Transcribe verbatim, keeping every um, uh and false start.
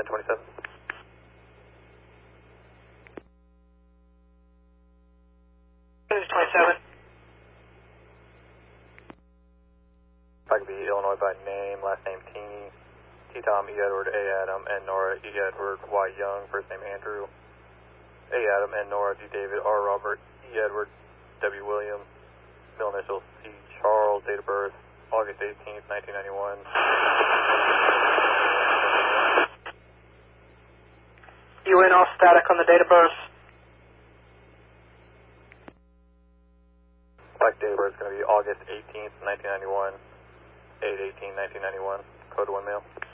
twenty-seven. twenty-seven. If I could be Illinois by name, last name T. T Tom, E Edward, A Adam, N Nora, E Edward, Y Young, first name Andrew. A Adam, N Nora, D David, R Robert, E Edward, W William, middle initials C Charles, date of birth August eighteenth, nineteen ninety-one. U N all static on the date of birth. Black date of birth is going to be August eighteenth, nineteen ninety-one. eight eighteen nineteen ninety-one. Code one mail.